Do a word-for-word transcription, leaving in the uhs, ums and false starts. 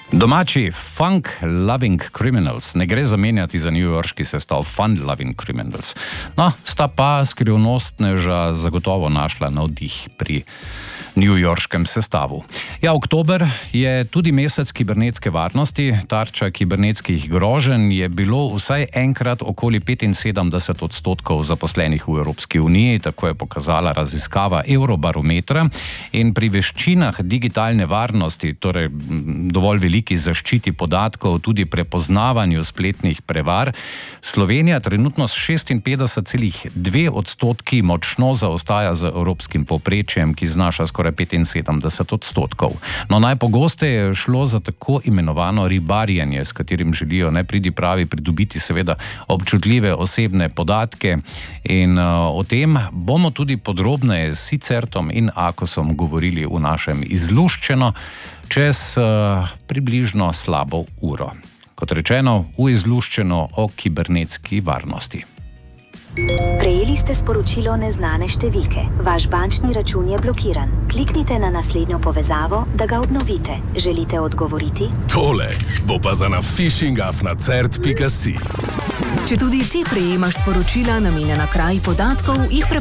Domači funk-loving criminals, ne gre zamenjati za newyorški sestav fun-loving criminals. No, sta pa skrivnostneža zagotovo našla navdih pri newyorškem sestavu. Ja, oktober je tudi mesec kibernetske varnosti, tarča kibernetskih groženj je bilo vsaj enkrat okoli petinsedemdeset odstotkov zaposlenih v Evropski uniji, tako je pokazala raziskava Eurobarometra, in pri veščinah digitalne varnosti, torej dovolj veliki zaščiti podatkov, tudi prepoznavanju spletnih prevar, Slovenija trenutno s šestinpetdeset celih dve odstotki močno zaostaja za evropskim povprečjem, ki znaša skoraj petinsedemdeset odstotkov. No, najpogosteje je šlo za tako imenovano ribarjenje, s katerim želijo nepridipravi pridobiti seveda občutljive osebne podatke, in uh, o tem bomo tudi podrobneje s Sicertom in Akosom govorili v našem Izluščeno čez uh, približno slabo uro. Kot rečeno, v Izluščeno o kibernetski varnosti. Prejeli ste sporočilo neznane številke. Vaš bančni račun je blokiran. Kliknite na naslednjo povezavo, da ga obnovite. Želite odgovoriti? Tole bo pa za na phishing afna cert pika si. Če tudi ti prejemaš sporočila namenjena kraji podatkov, jih